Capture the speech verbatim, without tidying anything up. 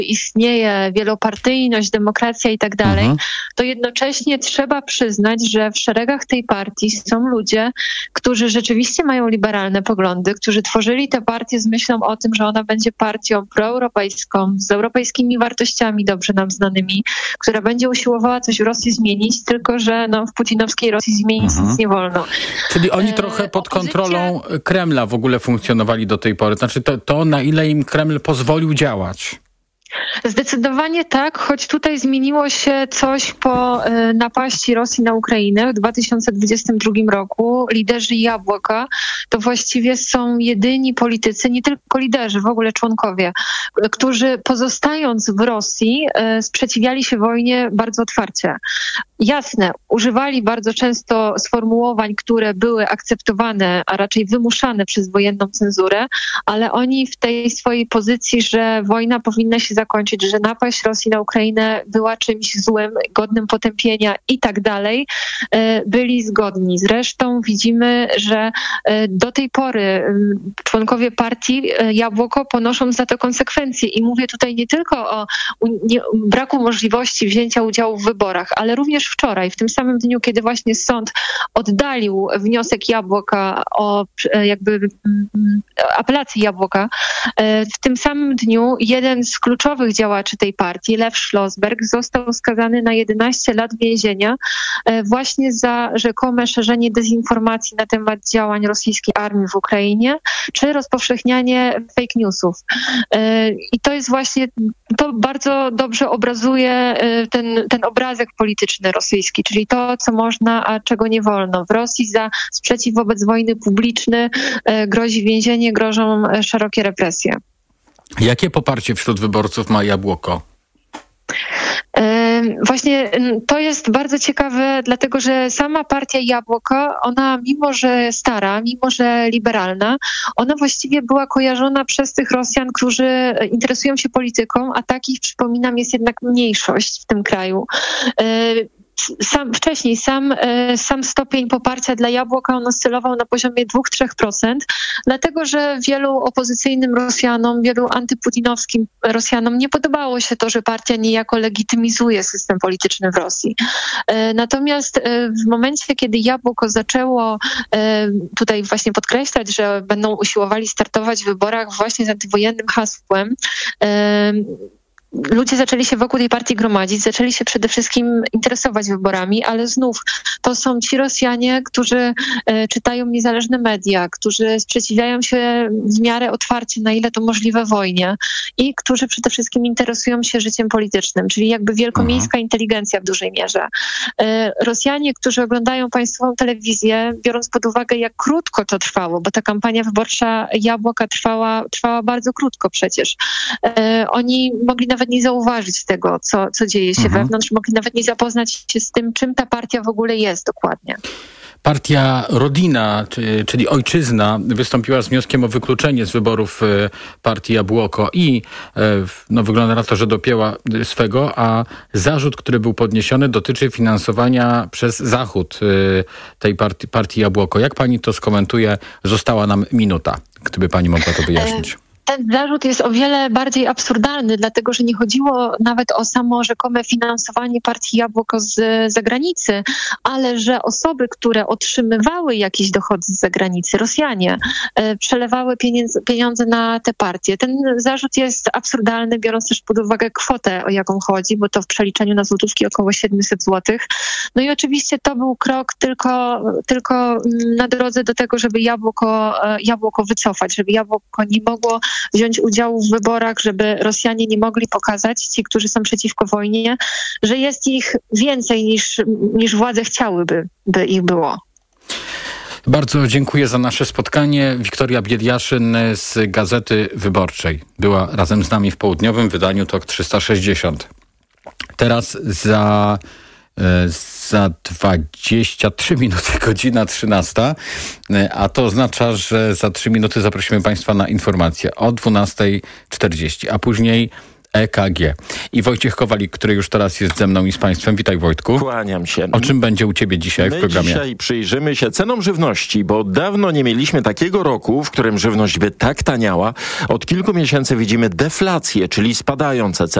istnieje wielopartyjność, demokracja i tak dalej, mhm. to jednocześnie trzeba przyznać, że w szeregach tej partii są ludzie, którzy rzeczywiście mają liberalne poglądy, którzy tworzyli tę partię z myślą o tym, że ona będzie partią proeuropejską, z europejskimi wartościami dobrze nam znanymi, która będzie usiłowała coś w Rosji zmienić, tylko że no, w putinowskiej Rosji zmienić mhm. nic nie wolno. Czyli oni trochę pod kontrolą Kremla w ogóle funkcjonowali do tej pory. Znaczy to, to na ile im Kreml pozwolił działać? Zdecydowanie tak, choć tutaj zmieniło się coś po y, napaści Rosji na Ukrainę w dwa tysiące dwudziestym drugim roku. Liderzy Jabłoka to właściwie są jedyni politycy, nie tylko liderzy, w ogóle członkowie, którzy pozostając w Rosji y, sprzeciwiali się wojnie bardzo otwarcie. Jasne, używali bardzo często sformułowań, które były akceptowane, a raczej wymuszane przez wojenną cenzurę, ale oni w tej swojej pozycji, że wojna powinna się zakończyć, że napaść Rosji na Ukrainę była czymś złym, godnym potępienia i tak dalej, byli zgodni. Zresztą widzimy, że do tej pory członkowie partii Jabłoko ponoszą za to konsekwencje i mówię tutaj nie tylko o braku możliwości wzięcia udziału w wyborach, ale również wczoraj, w tym samym dniu, kiedy właśnie sąd oddalił wniosek Jabłoka o jakby apelację Jabłoka, w tym samym dniu jeden z kluczowych działaczy tej partii, Lew Schlossberg, został skazany na jedenaście lat więzienia właśnie za rzekome szerzenie dezinformacji na temat działań rosyjskiej armii w Ukrainie, czy rozpowszechnianie fake newsów. I to jest właśnie, to bardzo dobrze obrazuje ten, ten obrazek polityczny rosyjski, czyli to, co można, a czego nie wolno. W Rosji za sprzeciw wobec wojny publiczny grozi więzienie, grożą szerokie represje. Jakie poparcie wśród wyborców ma Jabłoko? Właśnie to jest bardzo ciekawe, dlatego że sama partia Jabłoko, ona mimo, że stara, mimo, że liberalna, ona właściwie była kojarzona przez tych Rosjan, którzy interesują się polityką, a takich, przypominam, jest jednak mniejszość w tym kraju. Sam, wcześniej sam, sam stopień poparcia dla Jabłoka on oscylował na poziomie dwa do trzech procent, dlatego że wielu opozycyjnym Rosjanom, wielu antyputinowskim Rosjanom nie podobało się to, że partia niejako legitymizuje system polityczny w Rosji. Natomiast w momencie, kiedy Jabłoko zaczęło tutaj właśnie podkreślać, że będą usiłowali startować w wyborach właśnie z antywojennym hasłem, ludzie zaczęli się wokół tej partii gromadzić, zaczęli się przede wszystkim interesować wyborami, ale znów to są ci Rosjanie, którzy e, czytają niezależne media, którzy sprzeciwiają się w miarę otwarcie, na ile to możliwe, wojnie i którzy przede wszystkim interesują się życiem politycznym, czyli jakby wielkomiejska inteligencja w dużej mierze. E, Rosjanie, którzy oglądają państwową telewizję, biorąc pod uwagę, jak krótko to trwało, bo ta kampania wyborcza Jabłoka trwała, trwała bardzo krótko przecież. E, oni mogli nawet nie zauważyć tego, co, co dzieje się mhm. wewnątrz, mogli nawet nie zapoznać się z tym, czym ta partia w ogóle jest dokładnie. Partia Rodina, czyli Ojczyzna, wystąpiła z wnioskiem o wykluczenie z wyborów partii Jabłoko i no, wygląda na to, że dopięła swego, a zarzut, który był podniesiony, dotyczy finansowania przez Zachód tej partii, partii Jabłoko. Jak pani to skomentuje? Została nam minuta, gdyby pani mogła to wyjaśnić. Ten zarzut jest o wiele bardziej absurdalny, dlatego że nie chodziło nawet o samo rzekome finansowanie partii Jabłoko z zagranicy, ale że osoby, które otrzymywały jakieś dochody z zagranicy, Rosjanie, przelewały pieniądze, pieniądze na te partie. Ten zarzut jest absurdalny, biorąc też pod uwagę kwotę, o jaką chodzi, bo to w przeliczeniu na złotówki około siedemset złotych. No i oczywiście to był krok tylko, tylko na drodze do tego, żeby Jabłoko, Jabłoko wycofać, żeby Jabłoko nie mogło wziąć udziału w wyborach, żeby Rosjanie nie mogli pokazać, ci, którzy są przeciwko wojnie, że jest ich więcej niż, niż władze chciałyby, by ich było. Bardzo dziękuję za nasze spotkanie. Wiktoria Biediaszyn z Gazety Wyborczej była razem z nami w południowym wydaniu Tok trzysta sześćdziesiąt. Teraz za... za dwadzieścia trzy minuty, godzina trzynasta, a to oznacza, że za trzy minuty zaprosimy Państwa na informacje o dwunasta czterdzieści, a później E K G. I Wojciech Kowalik, który już teraz jest ze mną i z państwem. Witaj, Wojtku. Kłaniam się. O czym będzie u ciebie dzisiaj My w programie? Dzisiaj przyjrzymy się cenom żywności, bo dawno nie mieliśmy takiego roku, w którym żywność by tak taniała. Od kilku miesięcy widzimy deflację, czyli spadające ceny.